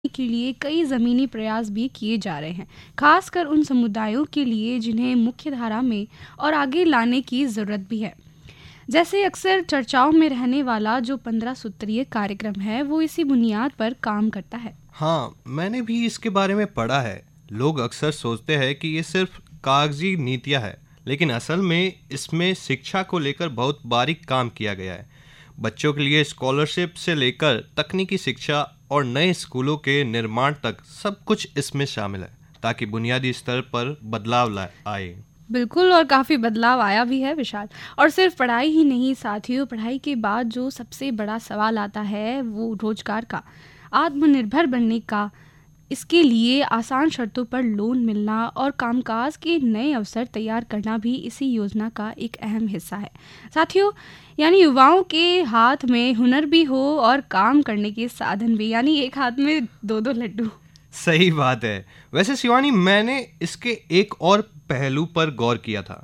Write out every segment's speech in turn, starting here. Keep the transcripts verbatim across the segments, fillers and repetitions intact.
के लिए कई ज़मीनी प्रयास भी किए जा रहे हैं, खासकर उन समुदायों के लिए जिन्हें मुख्यधारा में और आगे लाने की ज़रूरत भी है। जैसे अक्सर चर्चाओं में रहने वाला जो पंद्रह सूत्रीय कार्यक्रम है, वो इसी बुनियाद पर काम करता है। हाँ, मैंने भी इसके बारे में पढ़ा है। लोग अक्सर सोचते हैं कि ये सिर्फ कागजी नीतियाँ है, लेकिन असल में इसमें शिक्षा को लेकर बहुत बारीक काम किया गया है। बच्चों के लिए स्कॉलरशिप से लेकर तकनीकी शिक्षा और नए स्कूलों के निर्माण तक सब कुछ इसमें शामिल है, ताकि बुनियादी स्तर पर बदलाव ला आए। बिल्कुल, और काफ़ी बदलाव आया भी है विशाल। और सिर्फ पढ़ाई ही नहीं साथियों, पढ़ाई के बाद जो सबसे बड़ा सवाल आता है वो रोजगार का, आत्मनिर्भर बनने का। इसके लिए आसान शर्तों पर लोन मिलना और कामकाज के नए अवसर तैयार करना भी इसी योजना का एक अहम हिस्सा है साथियों। यानी युवाओं के हाथ में हुनर भी हो और काम करने के साधन भी, यानी एक हाथ में दो दो लड्डू। सही बात है। वैसे शिवानी, मैंने इसके एक और पहलू पर गौर किया था।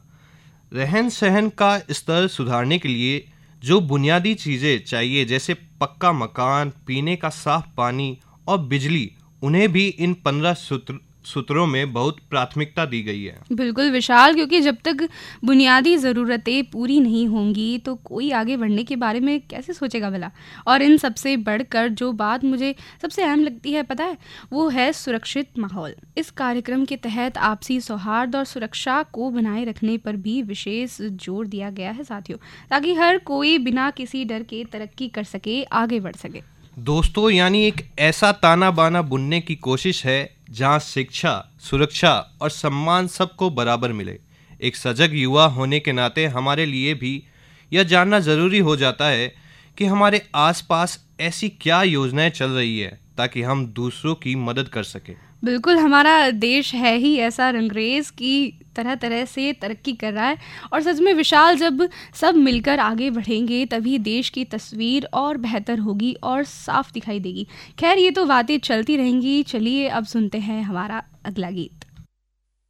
रहन सहन का स्तर सुधारने के लिए जो बुनियादी चीज़ें चाहिए, जैसे पक्का मकान, पीने का साफ पानी और बिजली, उन्हें भी इन पंद्रह सूत्र सूत्रों में बहुत प्राथमिकता दी गई है। बिल्कुल विशाल, क्योंकि जब तक बुनियादी ज़रूरतें पूरी नहीं होंगी तो कोई आगे बढ़ने के बारे में कैसे सोचेगा भला। और इन सबसे बढ़कर जो बात मुझे सबसे अहम लगती है, पता है, वो है सुरक्षित माहौल। इस कार्यक्रम के तहत आपसी सौहार्द और सुरक्षा को बनाए रखने पर भी विशेष जोर दिया गया है साथियों, ताकि हर कोई बिना किसी डर के तरक्की कर सके, आगे बढ़ सके। दोस्तों, यानी एक ऐसा ताना बाना बुनने की कोशिश है जहां शिक्षा, सुरक्षा और सम्मान सबको बराबर मिले। एक सजग युवा होने के नाते हमारे लिए भी यह जानना जरूरी हो जाता है कि हमारे आसपास ऐसी क्या योजनाएं चल रही है ताकि हम दूसरों की मदद कर सकें। बिल्कुल, हमारा देश है ही ऐसा रंगरेज की तरह तरह से तरक्की कर रहा है। और सच में विशाल, जब सब मिलकर आगे बढ़ेंगे तभी देश की तस्वीर और बेहतर होगी और साफ दिखाई देगी। खैर, ये तो बातें चलती रहेंगी। चलिए अब सुनते हैं हमारा अगला गीत।